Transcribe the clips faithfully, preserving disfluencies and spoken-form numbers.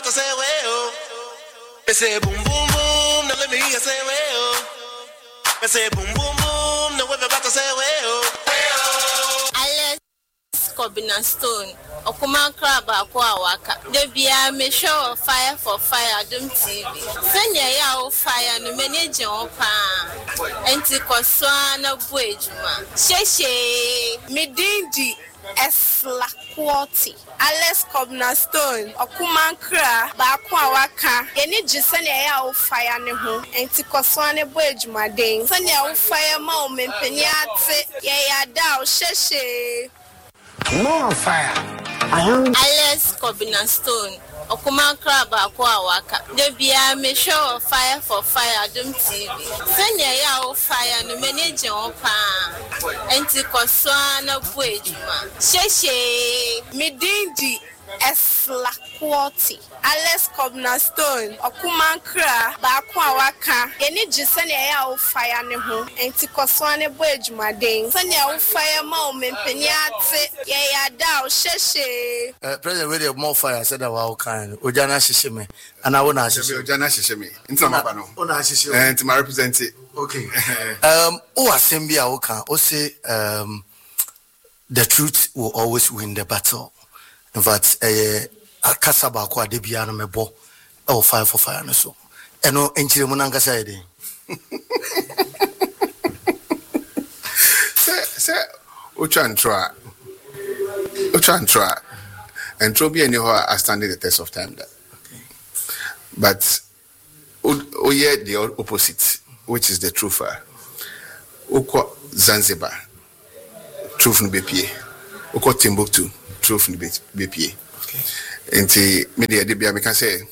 about to say well. Me say boom boom boom, now let me hear say well. Me say boom boom boom, now we about to say well. Alex Kobina Stone, Okuma Crab Aqua Waka. They be a measure fire for fire, Dum T V. Send ya fire, no manager opa. Anticoswana Buejuma. Sheshe, Medindi. Esla quality Alex Kobina Stone Okuma Kra Bakwa Waka Yeni Jisene ya o fire ne ho enti koswane bo adwumaden sane ya o fire ma o mempeni ate ye ya da o sheshe more fire I am Alex Kobina Stone Okuma Kra Bakwa Waka de bia me show fire for fire Dum T V sane ya o fire no manage on pa enti koswana bo adwuma sheshe medindi Esla quality Alex Kobina Stone Okuma Kra Bakwa Waka Yeni Jisene ya o fire ne ho enti koswane bo adwumaden sane ya o fire ma o mempeni ate ye ya da o sheshe uh, President with more fire said that wa kan ojana hihye me ana wo na hihye ojana hihye me nti ma ba no wo na hihye eh nti ma represent it. Okay. um o asem bia wo kan o say um the truth will always win the battle. In fact, eh akasaba ko ade bia no mebo e o fire for fire no so. Eno enchire mu nankasa ede. Se se o chan try. O chan try. And tro be any ho are standing the test of time that. Okay. But o yeah the opposite, which is the truth. Oko Zanzibar. Truth no be pie. Oko Timbuktu. Truth in B P A. Okay. And the media D B A, we can say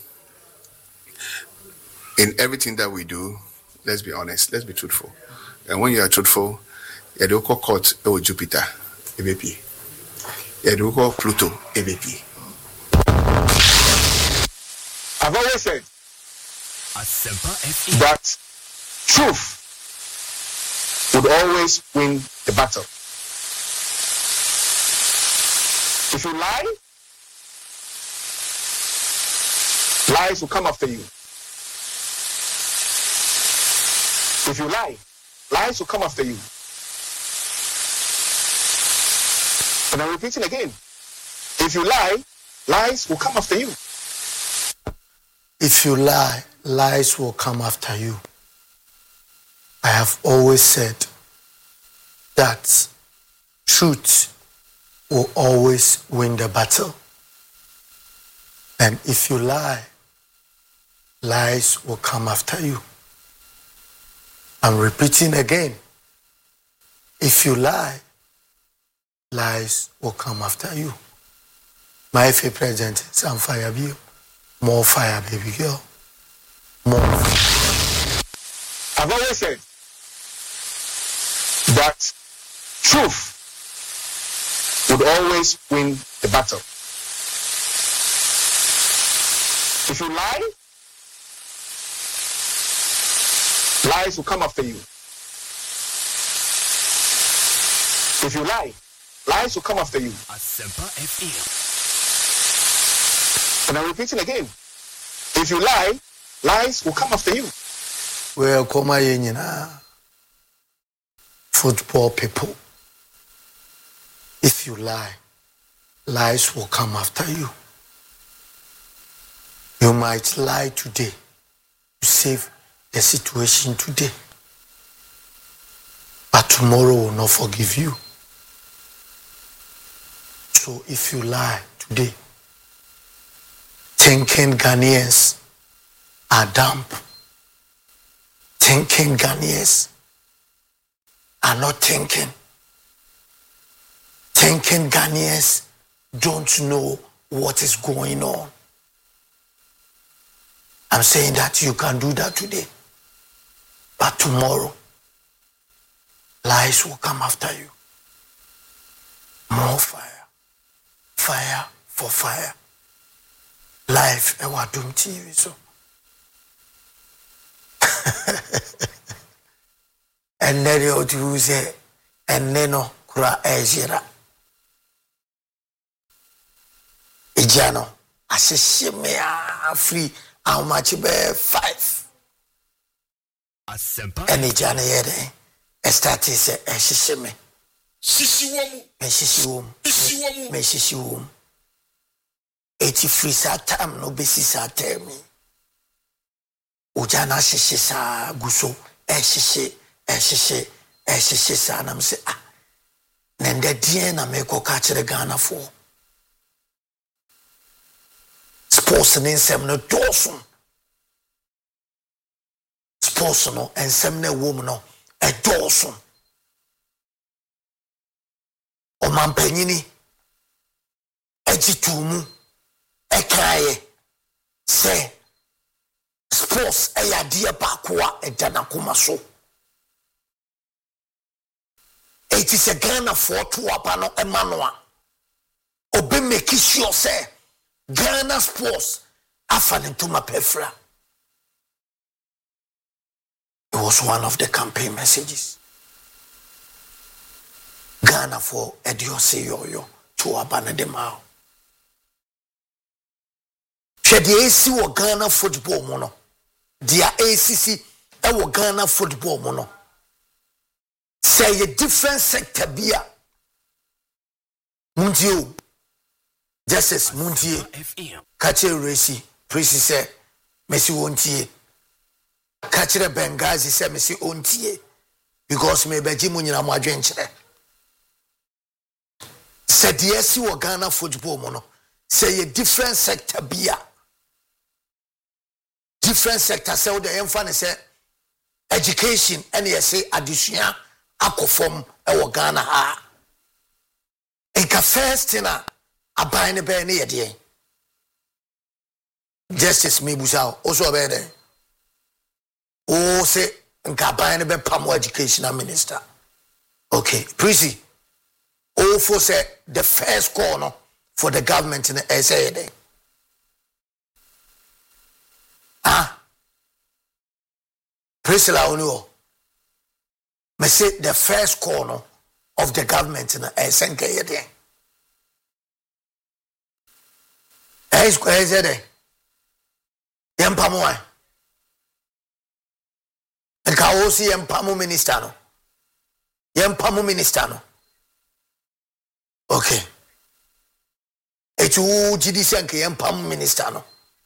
in everything that we do, let's be honest, let's be truthful. And when you are truthful, you do call court or Jupiter, A B P. You do call Pluto, A B P. I've always said that truth would always win the battle. If you lie, lies will come after you. If you lie, lies will come after you. And I'm repeating again. If you lie, lies will come after you. If you lie, lies will come after you. I have always said that truth will always win the battle. And if you lie, lies will come after you. I'm repeating again. If you lie, lies will come after you. My favorite president, some fire, baby. More fire, baby girl. More fire. I've always said that truth would always win the battle. If you lie, lies will come after you. If you lie, lies will come after you. And I'm repeating again. If you lie, lies will come after you. Well, come on, football people. If you lie, lies will come after you. You might lie today to save the situation today, but tomorrow will not forgive you. So if you lie today, thinking Ghanaians are dumb, thinking Ghanaians are not thinking, thinking Ghanaians don't know what is going on. I'm saying that you can do that today, but tomorrow, lies will come after you. More fire, fire for fire. Life, ewa Dum T V so. And then you do say, and then no kura ejira. Ijano ahyehyɛ me a free how much be five ɛne gya no yɛ dɛn ɛstarte sɛ ɛhyehyɛ me Sisi womu. mɛhyehye wɔ mu Sisi womu. mɛhyehye wɔ mu ɛti firi saa time no bɛsi saa time mi ogya no ahyehyɛ saa gu so ɛhyehyɛ ɛhyehyɛ ɛhyehyɛ saa nam sɛ ah na ndɛ deɛ na mɛkɔ ka kyerɛ Ghanafoɔ sports ne nsɛm no dɔɔso sports no nsɛm no ɛwɔ mu no ɛdɔɔso ɔmampanyini agye too mu ɛkaeɛ sɛ sports ɛyɛ adeɛ baako a ɛda n'akoma so ɛti sɛ Ghanafoɔ to aba no ɛma no a ɔbɛmaki sure sɛ Ghana sports afa ne ntoma pɛfra. It was one of the campaign messages. Ghana for Ediose Yoyo to Abana de Mao. She the A C or Ghana football mono. Dia A C C ewo Ghana football mono. Say a different sector bia. Mundio. Justice Muntie. Kache Resi. Prisi say Messi wontie. Kachire Benghazi say Messi ontie. Because me beji mu nyina mo adwenkyere. Say the A C or Ghana football mono. Say a different sector bia. Different sector say the emphane say education and you say addition akofom ewo Ghana ha. Enka first na aban ne be ne yede. Justice me busa also be there. O say enka aban ne be pamo educational minister. Okay, Prissy. O for say the first call no for the government in the S A. Ah, Priscilla Onuo. Me say the first corner of the government in the S N K. Eh, square is there. Yempamu. And Kaosi Yempamu minister no. Yempamu minister no. Okay. Etu G D C and Yempamu minister no.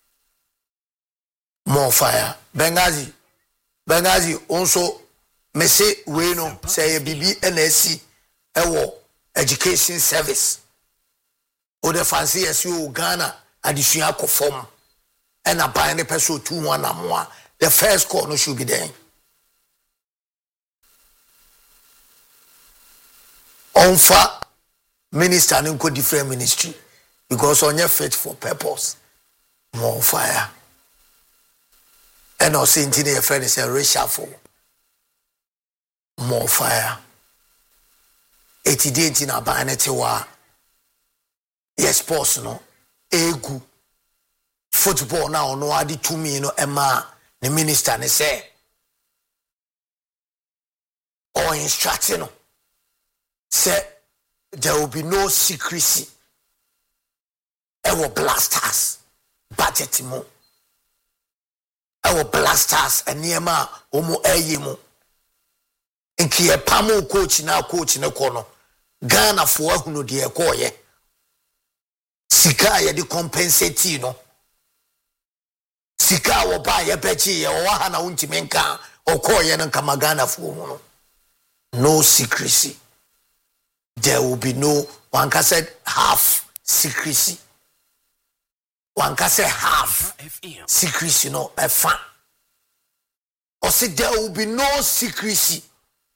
More fire. Benghazi. Benghazi also me say we no say B B N S C ewo education service. O the fancy as you Ghana additional conform and a buy the person two one and more. The first call no should be there. Onfa minister and go different ministry because on your fit for purpose. More fire. And also in a friend is a reshuffle. More fire. Eighty days in a banete wa. Yes, personal. Egu. Football now no adi to me no Emma the minister ne say. Or instruction. Say there will be no secrecy. Ever blasters. Budget mo. Our blasters and Niema Omo Eyemo. In Kia Pamo coach now coach in the corner. Ghana for who dear koye. Sika ya di compensate no. Sika wo buy a pechi or wahana untimenka or koye and Kamagana for no secrecy. There will be no one can said half secrecy. One can say half secrecy, no, a fan. Or say there will be no secrecy.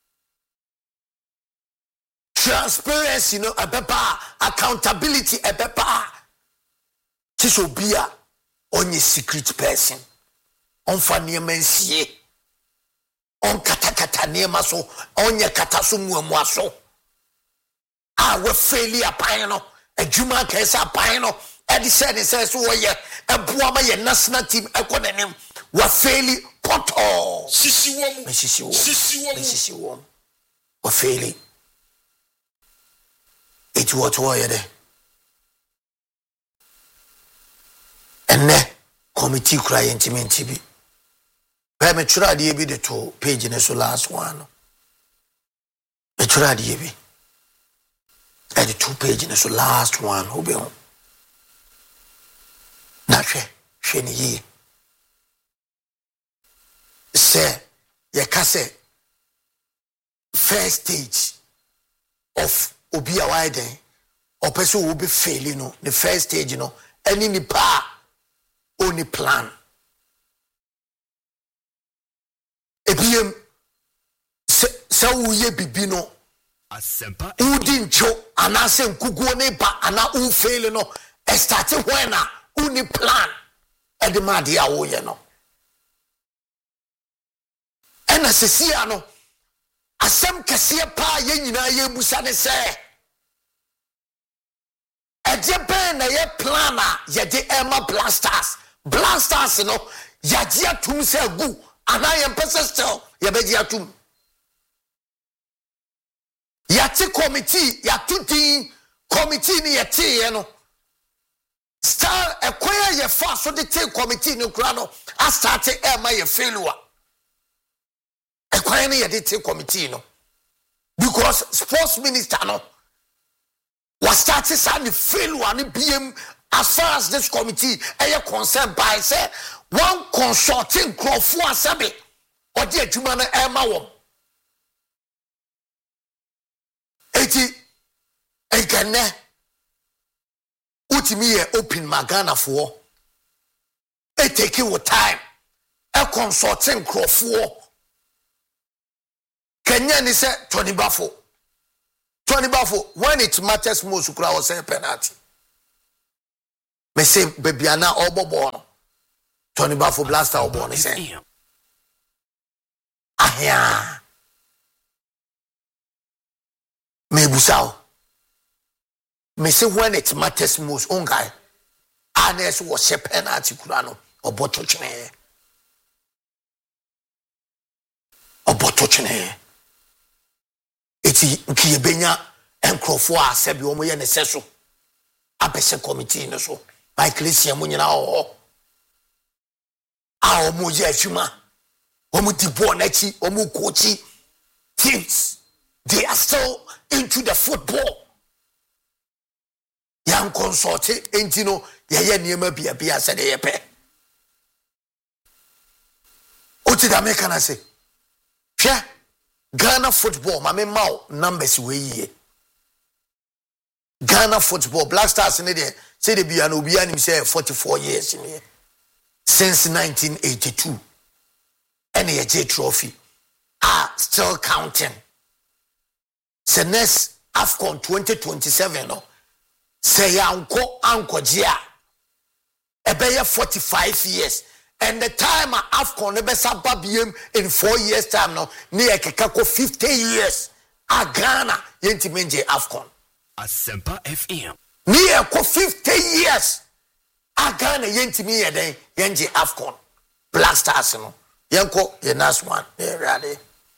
Transparency, no, a pepper. Accountability, a pepper. This will be a only secret person. On fania mensie. On katakata near maso. On ya katasumu mwaso. Ah, we failure pino. A juma kesa pino. Eddie said it says, oh, yeah, a boama, your national team, a conem, were fairly poto. Sisi womu. Sisi womu. Sisi womu. Sisi womu. Were fairly. It's what warrior there. ene committee kura yentimenti bi ba me try de bi de to page ne so last one me try de bi e de two page ne so last one obi ho na hwe hwe ni yi se ye ka se first stage of obi a widen or person will be failing no the first stage you know any nipa only plan ebiem se se wo ye bibi no asempa udi ncho anase nkuguo ne ba ana u fail no e start when na uni plan e de ma de awo ye no ena sesia no asem kese pa ye nyina ye busa ne se eje ben na ye plan a ye de Emma blasters blasters no ya je atum se gu ana ye pese still ye be je atum ya ti committee ya tuti committee ni ye ti ye no star ekwaya ye fa so de ti committee ni kura no a start Emma ye failure ekwaya ni ye de ti committee no because sports minister no was started some failure and B M as far as this committee are concerned by say one consulting crowd for assembly or the Jumana Emma wom. Eighty again Utimi open Magana for a take you time a consulting crowd for Kenya ni say Tony Buffo. Tony Buffo, when it matters most, ukura was a penalty. Me say Bebiana obo born. Tony Buffo blaster obo born. He say, "Ahya." Me busao. Me say when it matters most, ongai. Anes was a penalty kurano obo touchne. Obo touchne. Eti nkiye benya enkrofo a sebi omo ye ne seso abese committee ne so by ecclesia mo nyina o a omo ye afuma omo di ball na chi omo coachi teams they are still into the football yan consult enti no ye ye niema bia bia se de ye pe o ti da me kana se hwe Ghana football, my mau numbers we ye. Ghana football, Black Stars in there, say they be an Obian himself forty-four years in here. Since nineteen eighty-two. N A J trophy. Ah, still counting. Say next AFCON twenty twenty-seven, no. Say anko anko jia. Ebeye forty-five years. And the time AFCON never saba B M in four years time now near Kekako fifty years a Ghana yenti menje AFCON Asempa F M near ko fifty years a Ghana yenti me yeden yenje AFCON Black Stars no yenko ye last one really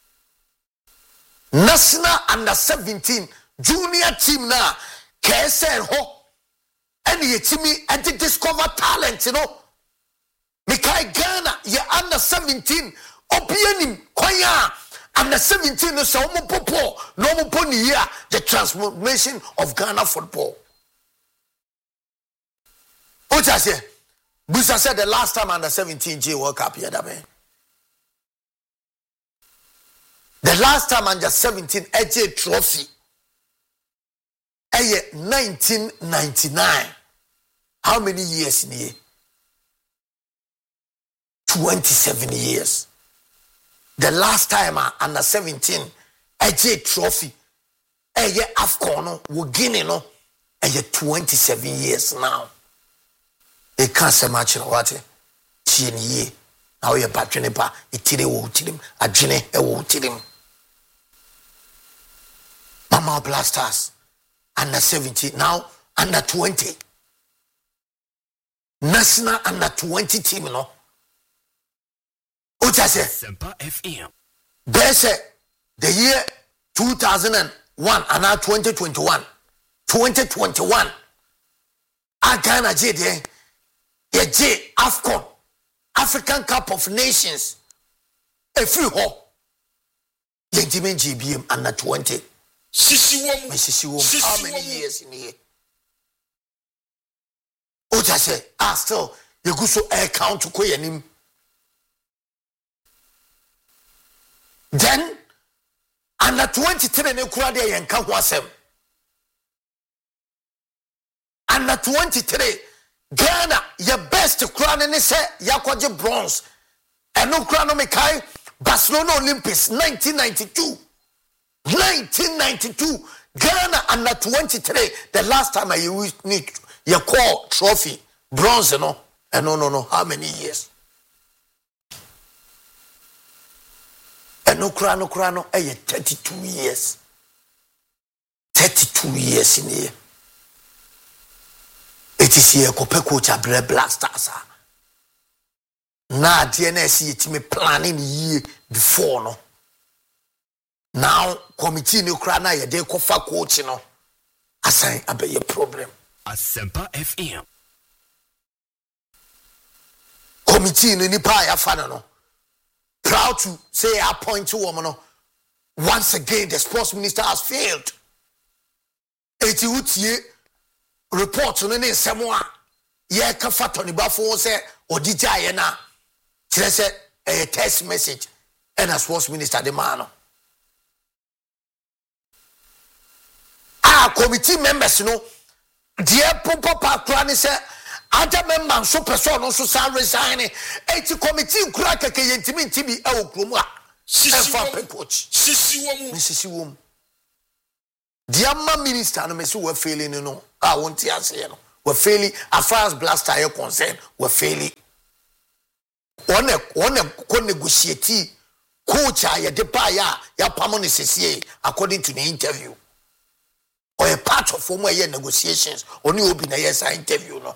national under seventeen junior team na kesen ho and ye timi and discover talent you know Mikai Ghana, ye under seventeen, opianim, kwaya, under seventeen, no so popo, no pony year, the transformation of Ghana football. What I say? Busa said the last time under seventeen J World Cup here, man. The last time under seventeen A J trophy, a nineteen ninety-nine. How many years in here? twenty-seven years. The last time uh, under seventeen, A J trophy, a year AFCON, no, we're Guinea, no, a year twenty-seven years now. They can't say much in what ten year. Now you're patronate, it tell you what him, a gene, a what him. Mama Blasters, under seventeen, now under twenty. National under twenty team, no. What I say? Semper F M. They say the year two thousand one and now twenty twenty-one. twenty twenty-one. I Ghana J D. ye J AFCON African Cup of Nations every ho ye ntimi G B M under twenty sisi wo mu sisi wo mu how many years in here o just say ah still you go so air count to koyanim then under twenty-three ne kura de yen ka ho asem under twenty-three Ghana your best kura ne say yakoje bronze eno kura no mekai Barcelona Olympics nineteen ninety-two nineteen ninety-two Ghana under twenty-three the last time I used need your call trophy bronze no and no no no how many years and no kura no kura no eh thirty-two years thirty-two years in here it is here kope coach abre Black Stars na D N S yet me planning year before no now committee no kura na ye dey kofa coach no assign abe your problem Asempa F M committee no nipa ya fa no proud to say appoint to woman no once again the sports minister has failed eti utie report no ne nsemo a ye ka fa Tony Bafo say odija ye na kire say a text message and as sports minister the man no ah committee members no dear popo pa kra ni say other members so person no so san resign eti committee kura keke yentimi ntibi e okromu a sisi wo mu coach sisi wo mu sisi wo mu dear ma minister no me so we failing no ah won't answer no we failing as far as Black Stars are concerned we failing one one ko negotiate coach a de pa ya ya pamo ne sisi according to the interview or a part of former year negotiations only obi na yes interview no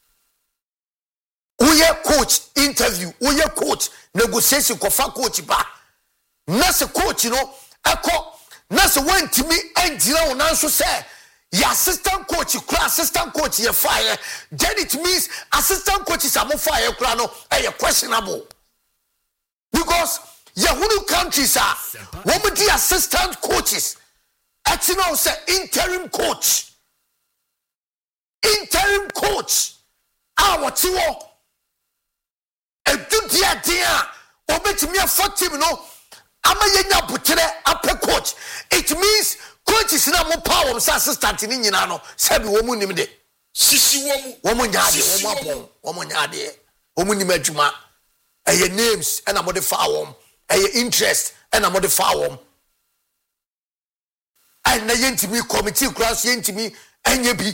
uye coach interview uye coach negotiation kofa coach ba na se coach no eko na se wantimi angira wona so say your assistant coach kura assistant coach ye fire then it means assistant coach is am fire kura no e questionable because yahunu countries are one of the assistant coaches actually now say interim coach interim coach ah what you want edu dia dia obetimi afọ team no ama yenya butere ape coach it means coach is na mo power say assistant ni nyina no sabi wo mu nim de sisi wo mu wo mu nyaade wo mu apon wo mu nyaade wo mu nim adwuma eye names and am de fa wo eye interest and am de fa wo and na yentimi committee class yentimi enye bi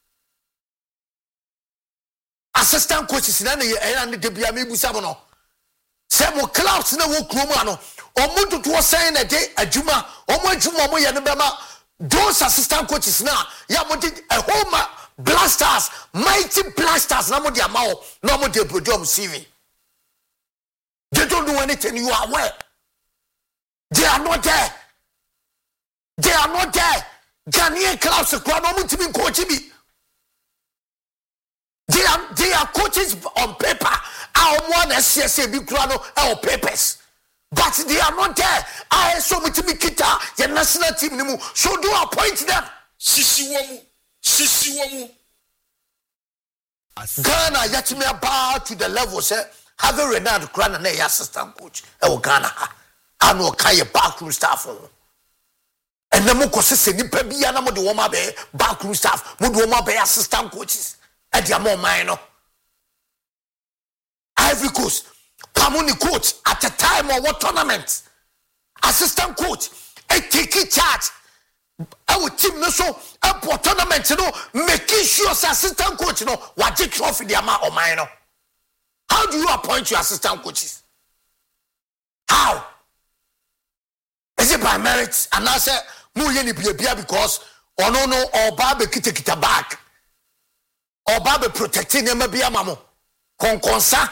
assistant coaches na ye and de bia mebusa mo no say mo clubs na wo krom ano omo to say na de adwuma omo adwuma mo ye no bema those assistant coaches na ya mo de a home Black Stars mighty Black Stars na mo de amawo na mo de produce C V they don't do anything you are aware they are not there they are not there Ghanaian clubs kwa no mo timi coach bi They are, they are coaches on paper. Our one S S A B Krano our papers. But they are not there. I saw me to be kita, the national team. So do appoint them. Sisi wo mu sisi wo mu Ghana yet me about to the level say have a Renard Krana na assistant coach. E Ghana ha. Ano kai backroom staff. And the moko se nipa bia na mo de wo ma be backroom staff, mo de wo ma be assistant coaches. At the more minor Ivory Coast Pamuni coach at the time of what tournament assistant coach a take charge our team no so a tournament you know making sure assistant coach you know what take trophy the amount of minor. How do you appoint your assistant coaches? How is it by merit? And I say mu ye ni bia because oh no no or babe kita kita back Oba be protecting them be amamo. Konkonsa.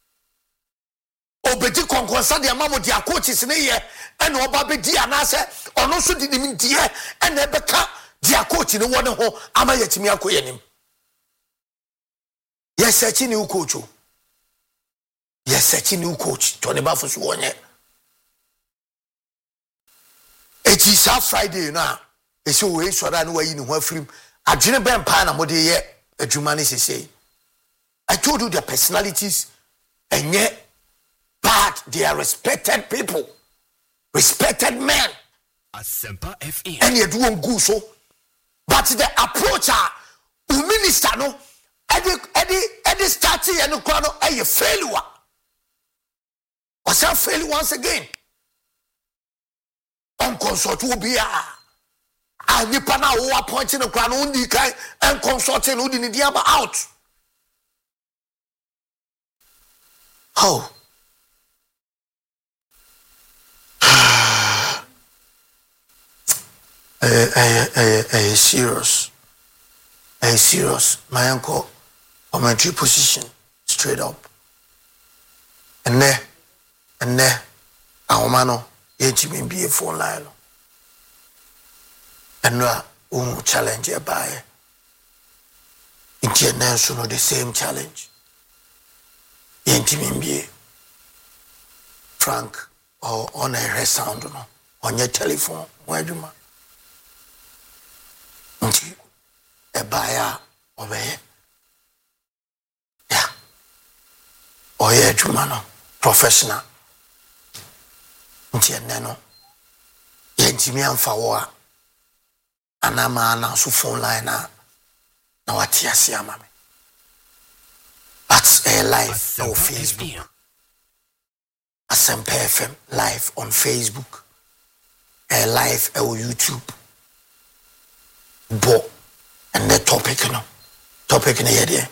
Obedi konkonsa de amamo dia coaches ne ye. And oba be di anase ono so di nim die and e beka dia coach ne won ho ama yetimi akoye nim. Ye Yes, searching new coach. Yes, searching new coach. Tony Bafo Suwonye. It is a Friday now. It's always so that no way in one film. I didn't ban pana mode yet. A Jumanis is saying. I told you their personalities, and yet, but they are respected people, respected men. Asempa F M. And you do on good so, but the approach are minister no. Eddie, Eddie, Eddie starting and the crown are you failure. Was I fail once again? On consult will be a I nipa na who appointing the crown only kind and consulting who didn't diaba out. Oh. Eh, eh, eh, eh, serious. Eh, serious. My uncle. Commentary position straight up. And there, and there, our man, you be a phone line. And now, um, challenge a buyer. It's your nation the same challenge. Yentimim be Frank or on a sound no on your telephone. Where do you man? A buyer over here. Yeah. Or yeah, Jumano, professional. Nti neno. Yentimi amfawa. Anama na su phone line na na wati asiama me. That's a live on Facebook. Asempa F M live on Facebook. A live on YouTube. Bo and the topic no. Topic in here.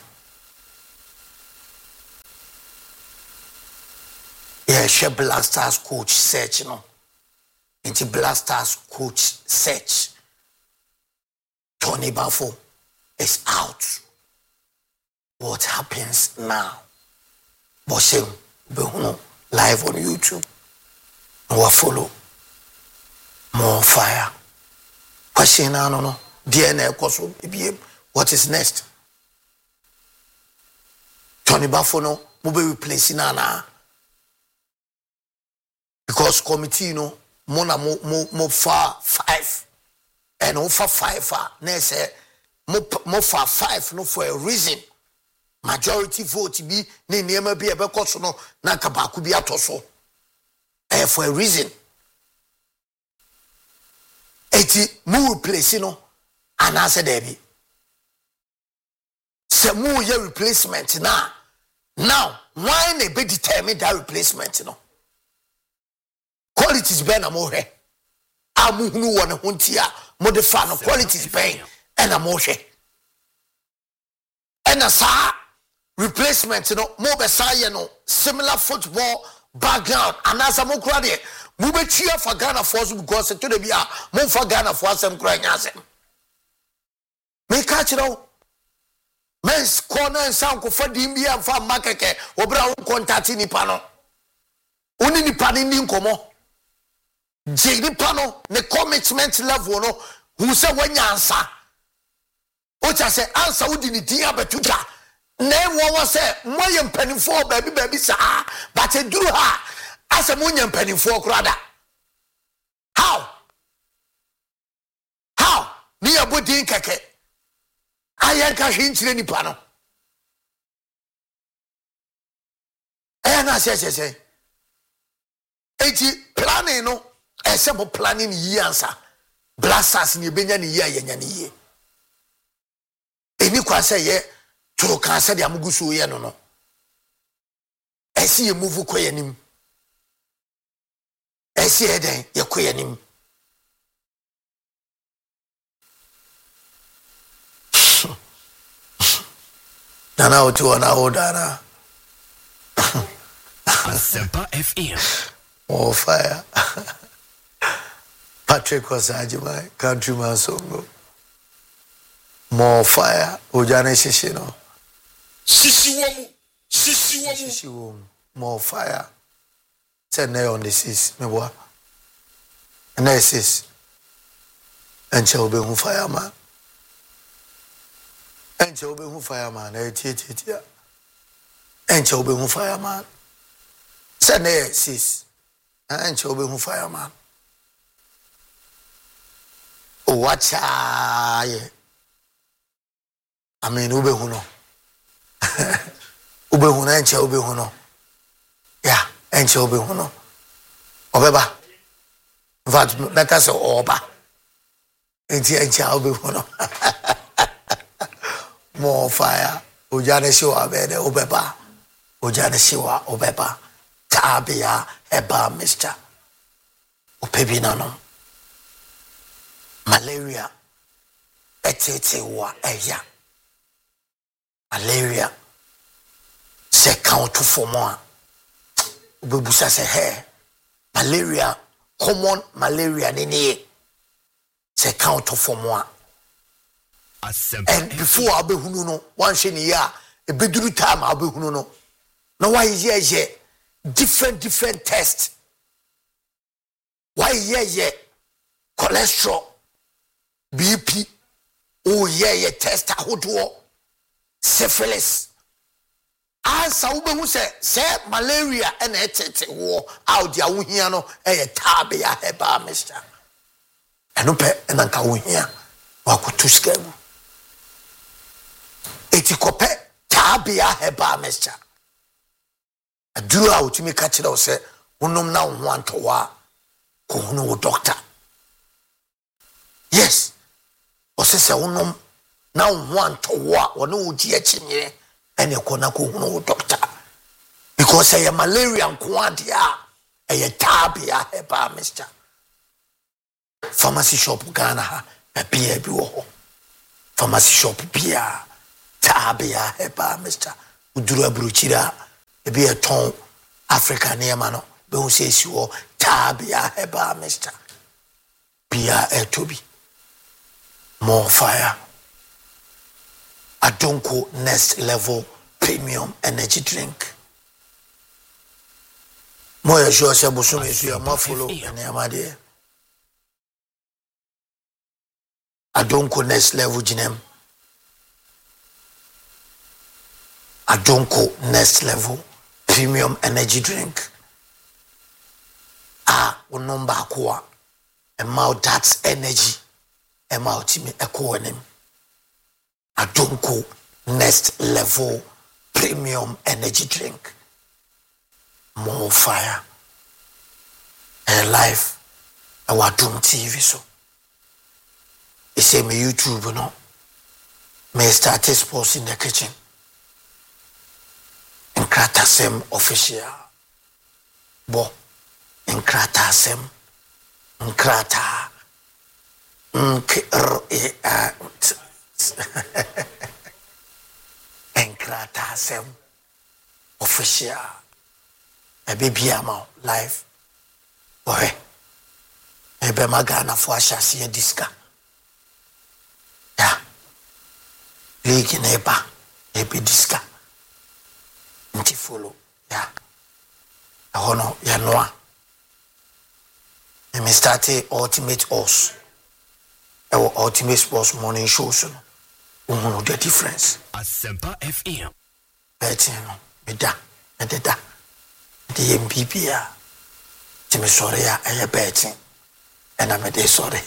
Yeah, she Blasters coach search no. Into Blasters coach search. Tony Bafo is out. What happens now? Bosem Behuno live on YouTube. No follow. More fire. Question no no. D N A koso B M. What is next? Tony Bafo no mo be replace na. Because committee no mo na mo mo mo fa five. And over five fa na say mo mo fa five no for a reason. Majority vote be ni niema bi ebekọ so no na kabaku bi atoso. Eh for a reason. Eti mu replace no anase there be. Se mu ye replacement na. Now, why ne be determine that replacement no? Qualities be na mo hwe. Amu hunu wona huntia mo de fa no qualities be and na mo hwe. And as replacement, you know, more beside no similar football background. And as a more credit, we be cheer for Ghana force because to the be a more for Ghana for some crying as him. Me catch you know, men's corner and sound for Dimbi and for Makeke or brown contact in Pano. Only the panning in Como. J D Pano, the commitment level, no, who said when you answer. What I say, answer would in the dear betuka. Name one say, Moyan penny for baby baby sa, but I do her as a moon penny for crowder. How? How? Near Budin Kake. I am cashing to any panel. And I say, say, eighty planning no, a simple planning ye answer. Blasters in your binyan ye and ye. Eni kwa say ye to kan say dia mugusu ye no no esi ye move ko ye nim esi ye den ye ko ye nim nana o to na o dana Asempa F M. Oh fire. Patrick Osajima, countryman songo. More fire. Ojane shishi no. Sisi womu. Sisi womu. Shishi womu. More fire. Send ne on the six. Me boy. And there six. And chel be hu fireman. And chel be hu fireman. Eh ti ti ti. enche obe hu fireman say na sis enche obe hu fireman o wacha ye I mean ube hu no ube hu na enche ube hu no yeah enche ube hu no obeba in fact better say oba enche enche ube hu no more fire ojane shiwa bede obeba ojane shiwa obeba tabia eba mister opebi nanom malaria etete wa eya malaria se count for more obebusa se he malaria common malaria nini se count for more. And before I be hunu no one sheni ya e beduru time I be hunu no now why ye ye different different test why ye ye cholesterol B P oh ye ye test ahodo syphilis answer wo be hu say say malaria and etete wo out dia wo hia no e tabe ya heba mister eno pe na nka wo hia wa kutuskemu eti kope tabia heba mister aduru a utimi ka kire o se wonom na wo antowa ko hunu wo doctor yes o se se wonom na wo antowa wo no uji achinyere ene ko na ko hunu wo doctor because say malaria nko adia e tabia heba mister pharmacy shop Ghana ha e bia bi wo ho pharmacy shop bia tabia heba mister uduru aburuchira e be ton Africa neema no be hu se si wo tabia heba mister bia etobi more fire Adonko next level premium energy drink moya sure se boso me su ya ma follow neema de Adonko next level jinem Adonko next level premium energy drink ah o number akwa amount that energy amount me ekonem Adonko next level premium energy drink more fire and life our Doom T V so it say me YouTube no me start sports in the kitchen Nkratasem official bo Nkratasem Nkrata nkr e a Nkratasem official e baby ama live boy e be magana fo ashasi diska ya league neba e be diska nti follow ya ahono ya noa e me start ultimate us e ultimate sports morning show so no the difference Asempa F M betin no me da me da the M P P ya ti me sorry ya e betin and I'm a sorry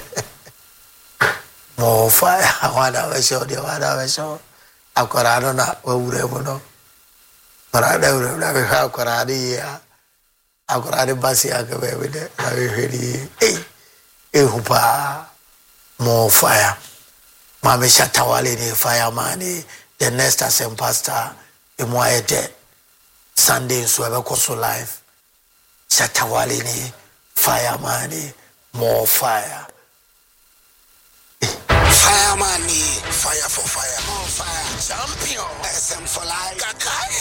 more fire wada we show the wada we show akora no na we wure no Parada ure na be ha koradi ya akoradi basi akabe we de na we heri eh eh hupa more fire mama shatawale ni fireman the next asem pastor e mo ayede Sunday so e be so live shatawale ni fireman more fire fireman fire for fire more fire champion S M for life.